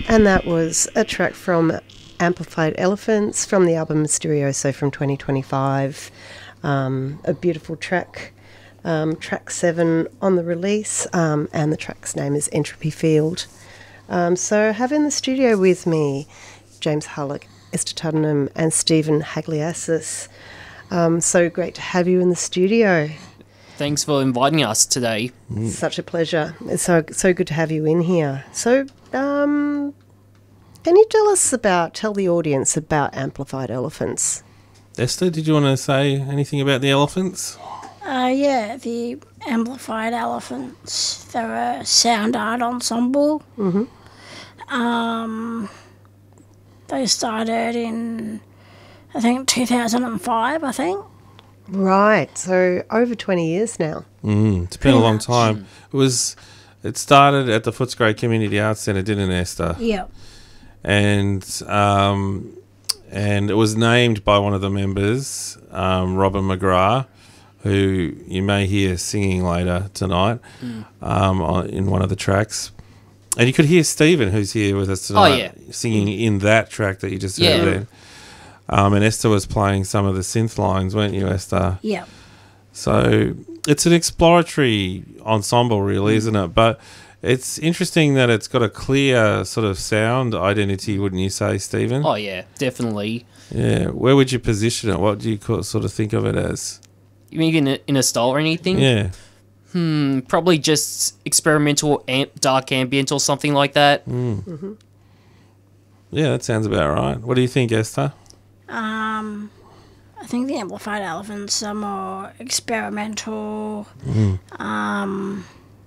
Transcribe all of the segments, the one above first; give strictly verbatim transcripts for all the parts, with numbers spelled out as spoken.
And that was a track from Amplified Elephants from the album Mysterioso from twenty twenty-five. Um, a beautiful track, um, track seven on the release, um, and the track's name is Entropy Field. Um, so I have in the studio with me James Harlock, Esther Tuddenham and Stephen Hagliassis. Um, so great to have you in the studio. Thanks for inviting us today. Mm. Such a pleasure. It's so so good to have you in here. So, um, can you tell us about, tell the audience about Amplified Elephants? Esther, did you want to say anything about the Elephants? Uh, yeah, the Amplified Elephants. They're a sound art ensemble. Mm-hmm. Um, they started in, I think, two thousand five, I think. Right, so over twenty years now. Mm, it's been Pretty a long much. time. It was. It started at the Footscray Community Arts Centre, didn't it, Esther? Yep. And um, and it was named by one of the members, um, Robin McGrath, who you may hear singing later tonight Mm. um, on, in one of the tracks. And you could hear Stephen, who's here with us tonight, Oh, yeah. singing in that track that you just Yeah. heard then. Um, and Esther was playing some of the synth lines, weren't you, Esther? Yep. So it's an exploratory ensemble, really, isn't it? But it's interesting that it's got a clear sort of sound identity, wouldn't you say, Stephen? Oh, yeah, definitely. Yeah. Where would you position it? What do you call, sort of think of it as? You mean in a, in a style or anything? Yeah. Hmm, probably just experimental amp, dark ambient or something like that. Mm. Mm-hmm. Yeah, that sounds about right. What do you think, Esther? Um, I think the Amplified Elephants are more experimental, Mm. um,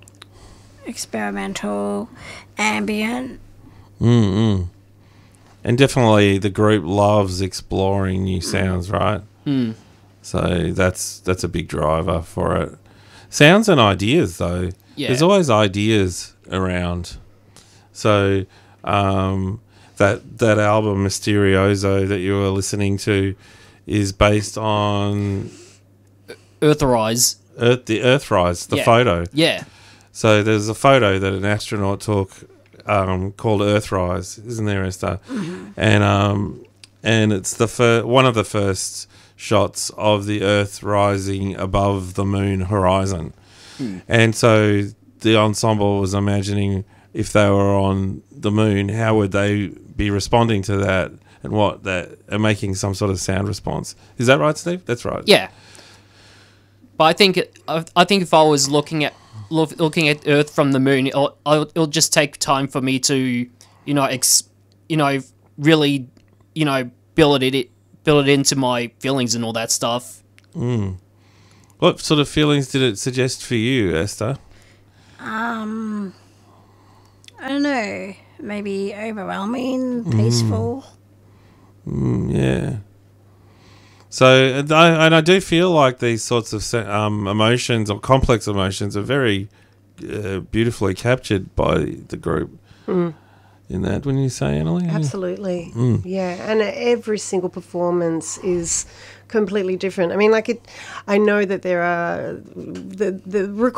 experimental, ambient. Mm-mm. And definitely the group loves exploring new sounds, right? Hmm. So that's that's a big driver for it. Sounds and ideas, though. Yeah. There's always ideas around. So um, that that album Mysterioso that you were listening to is based on Earthrise. Earth, the Earthrise, the Yeah. photo. Yeah. So there's a photo that an astronaut took um, called Earthrise, isn't there, Esther? Mm-hmm. And um, and it's the fir- one of the first shots of the Earth rising above the moon horizon. Hmm. And so the ensemble was imagining if they were on the moon, how would they be responding to that, and what that and making some sort of sound response. Is that right, Steve? That's right. Yeah. But I think it, I, I think if I was looking at look, looking at Earth from the moon, it'll, I'll- it'll just take time for me to, you know, ex, you know, really, you know, build it, it build it into my feelings and all that stuff. Mm. What sort of feelings did it suggest for you, Esther? Um, I don't know, maybe overwhelming, peaceful. Mm, yeah. So, and I, and I do feel like these sorts of se- um, emotions or complex emotions are very uh, beautifully captured by the group Mm. in that, wouldn't you say, Annalie? Absolutely. Mm. Yeah, and every single performance is completely different. I mean, like it, I know that there are the the